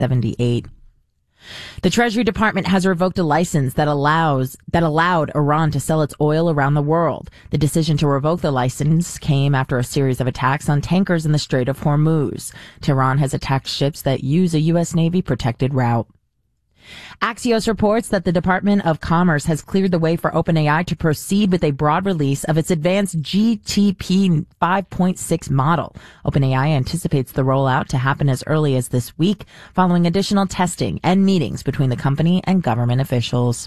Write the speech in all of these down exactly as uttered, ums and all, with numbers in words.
seventy-eight. The Treasury Department has revoked a license that allows that allowed Iran to sell its oil around the world. The decision to revoke the license came after a series of attacks on tankers in the Strait of Hormuz. Tehran has attacked ships that use a U S Navy protected route. Axios reports that the Department of Commerce has cleared the way for OpenAI to proceed with a broad release of its advanced G T P five point six model. OpenAI anticipates the rollout to happen as early as this week, following additional testing and meetings between the company and government officials.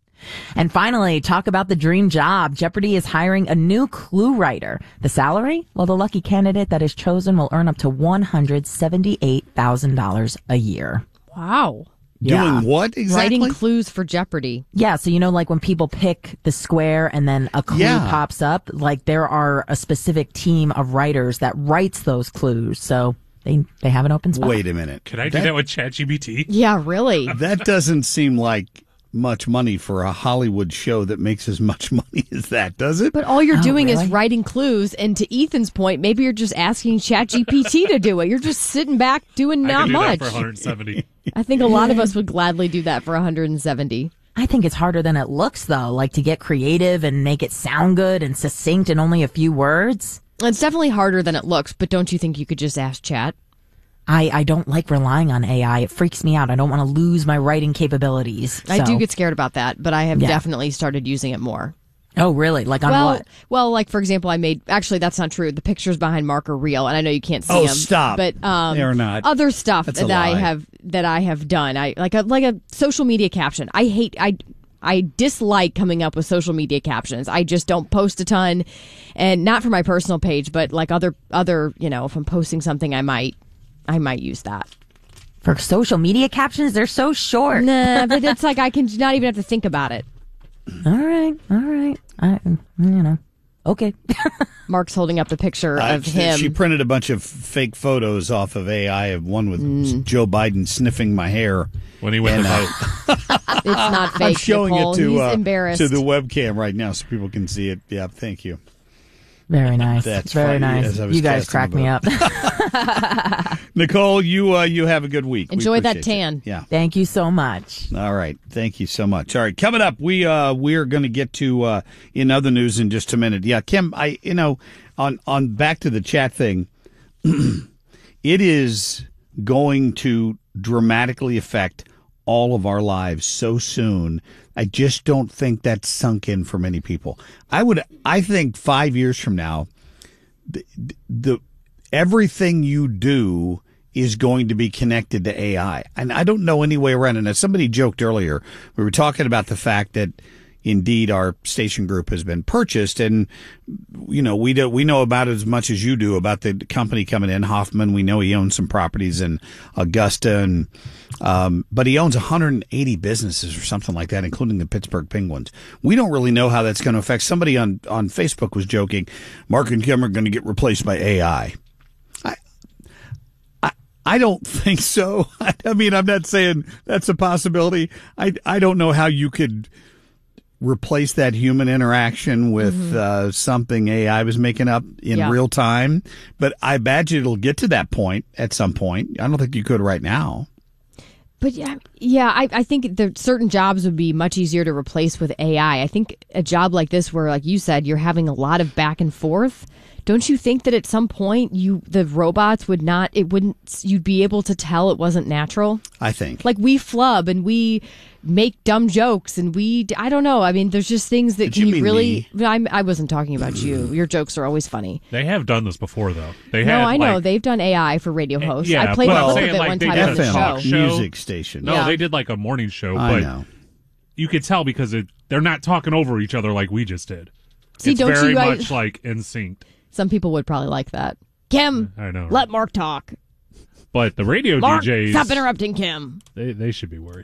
And finally, talk about the dream job. Jeopardy is hiring a new clue writer. The salary? Well, the lucky candidate that is chosen will earn up to one hundred seventy-eight thousand dollars a year. Wow. Yeah. Doing what exactly? Writing clues for Jeopardy. Yeah, so you know, like when people pick the square and then a clue Yeah. pops up, like there are a specific team of writers that writes those clues. So they they have an open spot. Wait a minute. Can I do that, that with ChatGPT? Yeah, really. That doesn't seem like much money for a Hollywood show that makes as much money as that, does it? But all you're Oh, doing really? is writing clues, and to Ethan's point, maybe you're just asking ChatGPT to do it. You're just sitting back doing I not can do much. that for one hundred seventy. I think a lot of us would gladly do that for one hundred seventy. I think it's harder than it looks, though, like to get creative and make it sound good and succinct in only a few words. It's definitely harder than it looks, but don't you think you could just ask Chat? I, I don't like relying on A I. It freaks me out. I don't want to lose my writing capabilities. I So- do get scared about that, but I have Yeah. definitely started using it more. Oh, really? Like on well, what? well, like for example, I made. Actually, that's not true. The pictures behind Mark are real, and I know you can't see Oh, them. stop. But um, They're not. Other stuff That's a that I lie. have that I have done. I like a like a social media caption. I hate. I I dislike coming up with social media captions. I just don't post a ton, and not for my personal page, but like other other. You know, if I'm posting something, I might I might use that. For social media captions, they're so short. Nah, but it's like I can not even have to think about it. All right, all right. I, you know, okay. Mark's holding up a picture Uh, of him. She printed a bunch of fake photos off of A I, of one with Mm. Joe Biden sniffing my hair. When he went And, to uh, vote. It's not fake. I'm showing Nicole. it to He's uh, embarrassed. to the webcam right now so people can see it. Yeah, thank you. Very nice. That's Very funny, nice. as I was You guys casting crack the me vote. up. Nicole, you uh, you have a good week. We Enjoy that appreciate you. tan. Yeah. Thank you so much. All right. Thank you so much. All right. Coming up, we uh we are going to get to uh in other news in just a minute. Yeah, Kim, I you know on on back to the chat thing. It is going to dramatically affect all of our lives so soon. I just don't think that's sunk in for many people. I would I think five years from now, the, the everything you do is going to be connected to A I. And I don't know any way around it. Now, somebody joked earlier, we were talking about the fact that indeed our station group has been purchased, and you know, we do, we know about it as much as you do about the company coming in. Hoffman, we know he owns some properties in Augusta, and um, but he owns one hundred eighty businesses or something like that, including the Pittsburgh Penguins. We don't really know how that's going to affect. Somebody on, on Facebook was joking, Mark and Kim are going to get replaced by A I. I, I, I don't think so. I mean, I'm not saying that's a possibility. I, I don't know how you could replace that human interaction with mm-hmm. uh, something A I was making up in yeah. real time. But I imagine it'll get to that point at some point. I don't think you could right now. But yeah, yeah, I, I think that certain jobs would be much easier to replace with A I. I think a job like this where, like you said, you're having a lot of back and forth. Don't you think that at some point you the robots would not, it wouldn't, you'd be able to tell it wasn't natural? I think. Like we flub and we make dumb jokes and we, I don't know. I mean, there's just things that Did can you you mean really, me? I'm, I wasn't talking about you. Your jokes are always funny. They have done this before, though. They No, had, I know. like, They've done A I for radio hosts. yeah, I played but a I'm clip saying, of it like, one they time did on a the F M show. show. music station. No, Yeah. they did like a morning show, I but know. you could tell because it, they're not talking over each other like we just did. See, it's don't very you guys- much like in sync. Some people would probably like that. Kim, I know. let Mark talk. But the radio Mark, D Js, stop interrupting Kim. they, they should be worried.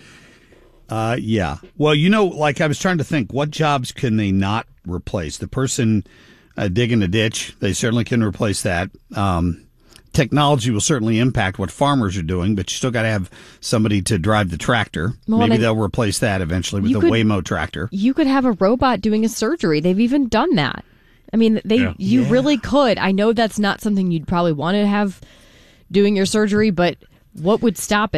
Uh, yeah. Well, you know, like I was trying to think, what jobs can they not replace? The person uh, digging a ditch, they certainly can replace that. Um, technology will certainly impact what farmers are doing, but you still got to have somebody to drive the tractor. Well, Maybe and they'll replace that eventually with you the could- Waymo tractor. You could have a robot doing a surgery. They've even done that. I mean, they Yeah. you Yeah. really could. I know that's not something you'd probably want to have doing your surgery, but What would stop it?